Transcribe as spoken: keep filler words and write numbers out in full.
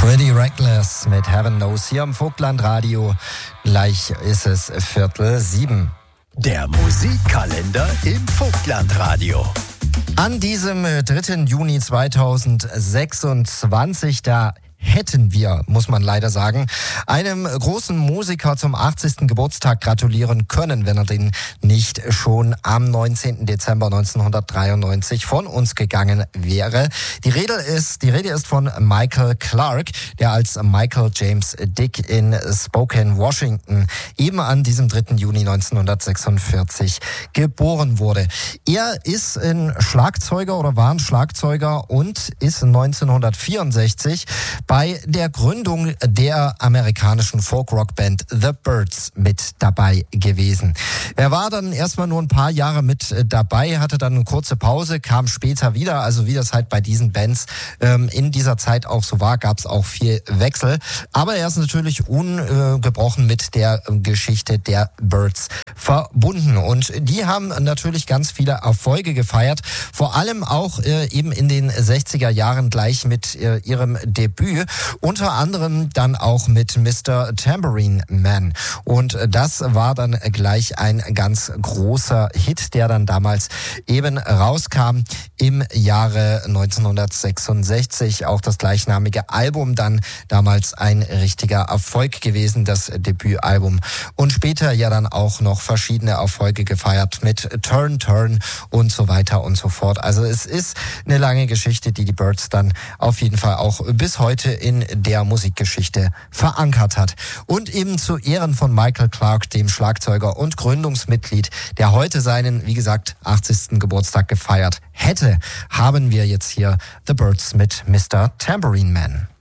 Pretty Reckless mit Heaven Knows hier im Vogtlandradio. Gleich ist es Viertel sieben. Der Musikkalender im Vogtlandradio. An diesem dritten Juni zweitausendsechsundzwanzig, da hätten wir, muss man leider sagen, einem großen Musiker zum achtzigsten Geburtstag gratulieren können, wenn er den nicht schon am neunzehnten Dezember neunzehnhundertdreiundneunzig von uns gegangen wäre. Die Rede ist, die Rede ist von Michael Clarke, der als Michael James Dick in Spokane, Washington, eben an diesem dritten Juni neunzehnhundertsechsundvierzig geboren wurde. Er ist ein Schlagzeuger oder war ein Schlagzeuger und ist neunzehnhundertvierundsechzig bei der Gründung der amerikanischen Folk-Rock-Band The Byrds mit dabei gewesen. Er war dann erstmal nur ein paar Jahre mit dabei, hatte dann eine kurze Pause, kam später wieder, also wie das halt bei diesen Bands ähm, in dieser Zeit auch so war, gab es auch viel Wechsel. Aber er ist natürlich ungebrochen mit der Geschichte der Byrds verbunden. Und die haben natürlich ganz viele Erfolge gefeiert, vor allem auch äh, eben in den sechziger Jahren gleich mit äh, ihrem Debüt. Unter anderem dann auch mit Mister Tambourine Man. Und das war dann gleich ein ganz großer Hit, der dann damals eben rauskam im Jahre neunzehnhundertsechsundsechzig. Auch das gleichnamige Album dann damals ein richtiger Erfolg gewesen, das Debütalbum. Und später ja dann auch noch verschiedene Erfolge gefeiert mit Turn, Turn und so weiter und so fort. Also es ist eine lange Geschichte, die die Byrds dann auf jeden Fall auch bis heute in der Musikgeschichte verankert hat. Und eben zu Ehren von Michael Clarke, dem Schlagzeuger und Gründungsmitglied, der heute seinen, wie gesagt, achtzigsten Geburtstag gefeiert hätte, haben wir jetzt hier The Byrds mit Mister Tambourine Man.